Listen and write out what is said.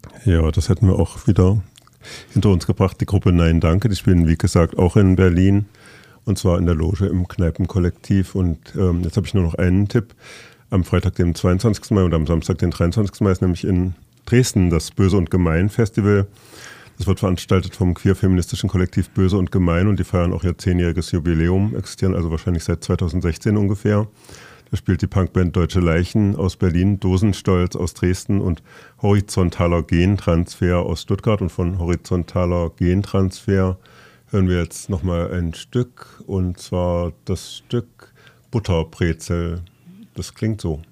Ja, das hätten wir auch wieder hinter uns gebracht. Die Gruppe Nein Danke, die spielen wie gesagt auch in Berlin und zwar in der Loge im Kneipenkollektiv. Und jetzt habe ich nur noch einen Tipp. Am Freitag, den 22. Mai und am Samstag, den 23. Mai ist nämlich in Dresden das Böse und Gemein Festival. Das wird veranstaltet vom queer-feministischen Kollektiv Böse und Gemein und die feiern auch ihr 10-jähriges Jubiläum, existieren also wahrscheinlich seit 2016 ungefähr. Da spielt die Punkband Deutsche Leichen aus Berlin, Dosenstolz aus Dresden und Horizontaler Gentransfer aus Stuttgart. Und von Horizontaler Gentransfer hören wir jetzt nochmal ein Stück, und zwar das Stück Butterbrezel. Das klingt so.